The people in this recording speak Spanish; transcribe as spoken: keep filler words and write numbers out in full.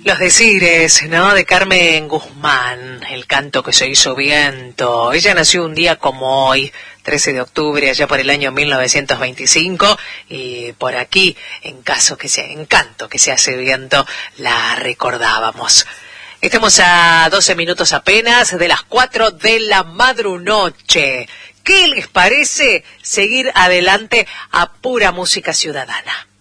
Los decires, ¿no? De Carmen Guzmán, el canto que se hizo viento. Ella nació un día como hoy, trece de octubre, allá por el año mil novecientos veinticinco, y por aquí, en caso que sea, en canto que se hace viento, la recordábamos. Estamos a doce minutos apenas de las cuatro de la madrunoche. ¿Qué les parece seguir adelante a pura música ciudadana?